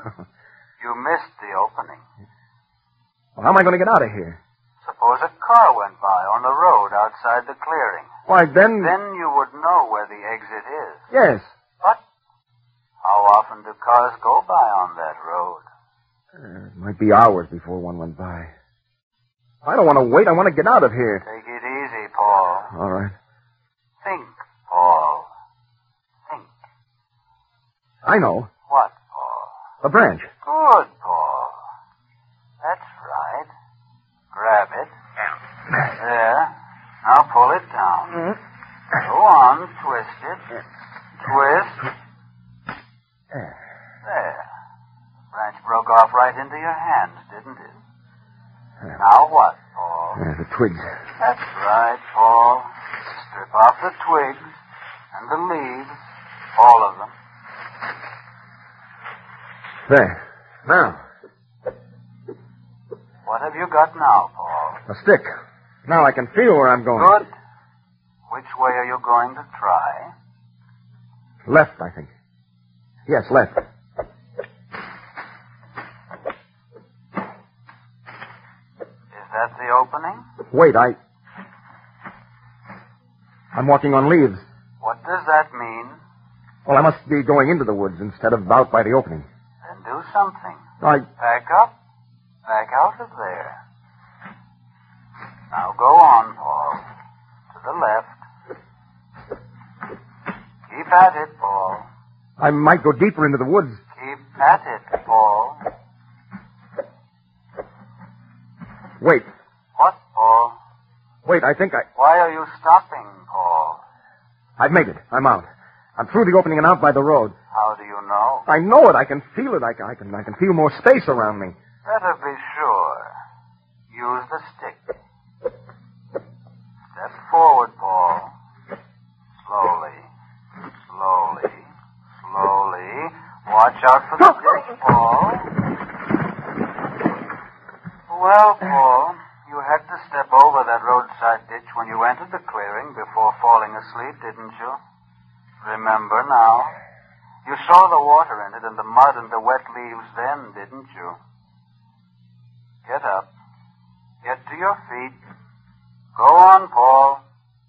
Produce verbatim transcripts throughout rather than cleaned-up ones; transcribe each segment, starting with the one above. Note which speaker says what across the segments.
Speaker 1: You missed the opening.
Speaker 2: Well, how am I going to get out of here?
Speaker 1: Suppose a car went by on the road outside the clearing.
Speaker 2: Why, then...
Speaker 1: Then you would know where the exit is.
Speaker 2: Yes.
Speaker 1: But how often do cars go by on that road?
Speaker 2: Uh, it might be hours before one went by. I don't want to wait. I want to get out of here.
Speaker 1: Take it easy, Paul.
Speaker 2: All right.
Speaker 1: Think, Paul. Think.
Speaker 2: I know.
Speaker 1: What, Paul?
Speaker 2: A branch.
Speaker 1: Good, Paul. That's right. Grab it. There. Now pull it down.
Speaker 2: Mm-hmm.
Speaker 1: Go on, twist it. Twist. There. Branch broke off right into your hands, didn't it? Now what, Paul?
Speaker 2: Yeah, the twigs.
Speaker 1: That's right, Paul. Strip off the twigs and the leaves. All of them.
Speaker 2: There. Now.
Speaker 1: What have you got now, Paul?
Speaker 2: A stick. Now I can feel where I'm going.
Speaker 1: Good. Which way are you going to try?
Speaker 2: Left, I think. Yes, left.
Speaker 1: Is that the opening?
Speaker 2: Wait, I... I'm walking on leaves.
Speaker 1: What does that mean?
Speaker 2: Well, I must be going into the woods instead of out by the opening.
Speaker 1: Then do something.
Speaker 2: I...
Speaker 1: Back up. Back out of there. Now go on, Paul. To the left. Keep at it, Paul.
Speaker 2: I might go deeper into the woods.
Speaker 1: Keep at it, Paul.
Speaker 2: Wait.
Speaker 1: What, Paul?
Speaker 2: Wait, I think I...
Speaker 1: Why are you stopping, Paul?
Speaker 2: I've made it. I'm out. I'm through the opening and out by the road.
Speaker 1: How do you know?
Speaker 2: I know it. I can feel it. I can, I can, I can feel more space around me.
Speaker 1: Better be sure. Use the stick. Step forward, Paul. Slowly. Slowly. Slowly. Watch out for the ditch, Paul. Well, Paul, you had to step over that roadside ditch when you entered the clearing before falling asleep, didn't you? Remember now? You saw the water in it and the mud and the wet leaves then, didn't you? Get up. Get to your feet. Go on, Paul.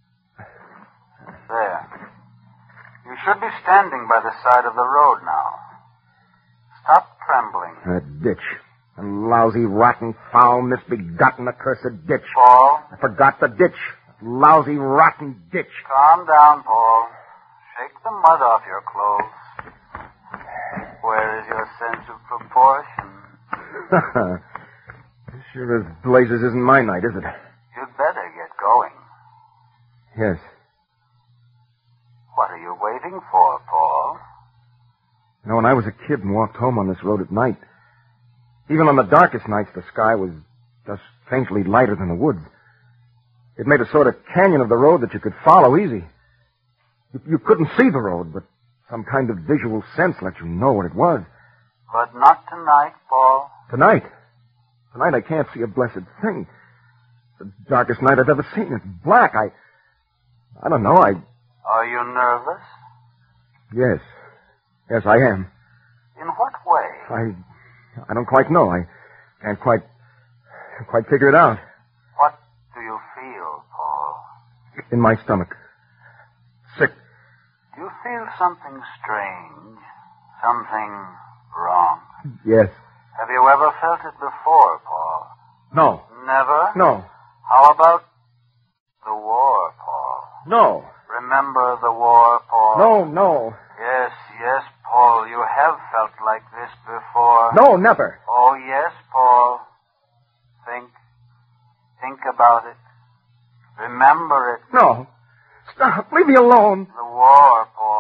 Speaker 1: There. You should be standing by the side of the road now. Stop trembling.
Speaker 2: That ditch. A lousy, rotten, foul, misbegotten, accursed ditch.
Speaker 1: Paul.
Speaker 2: I forgot the ditch. Lousy, rotten ditch.
Speaker 1: Calm down, Paul. Shake the mud off your clothes. Where is your sense of proportion?
Speaker 2: Sure as blazes isn't my night, is it?
Speaker 1: You'd better get going.
Speaker 2: Yes.
Speaker 1: What are you waiting for, Paul?
Speaker 2: You know, when I was a kid and walked home on this road at night, even on the darkest nights, the sky was just faintly lighter than the woods. It made a sort of canyon of the road that you could follow easy. You, you couldn't see the road, but some kind of visual sense let you know what it was.
Speaker 1: But not tonight, Paul.
Speaker 2: Tonight? Tonight I can't see a blessed thing. The darkest night I've ever seen. It's black. I... I don't know. I...
Speaker 1: Are you nervous?
Speaker 2: Yes. Yes, I am.
Speaker 1: In what way?
Speaker 2: I... I don't quite know. I can't quite... quite figure it out.
Speaker 1: What do you feel, Paul?
Speaker 2: In my stomach. Sick.
Speaker 1: Do you feel something strange? Something wrong?
Speaker 2: Yes.
Speaker 1: Have you ever felt it before, Paul?
Speaker 2: No.
Speaker 1: Never?
Speaker 2: No.
Speaker 1: How about the war, Paul?
Speaker 2: No.
Speaker 1: Remember the war, Paul?
Speaker 2: No, no.
Speaker 1: Yes, yes, Paul. You have felt like this before.
Speaker 2: No, never.
Speaker 1: Oh, yes, Paul. Think. Think about it. Remember it.
Speaker 2: No. Stop. Leave me alone.
Speaker 1: The war, Paul.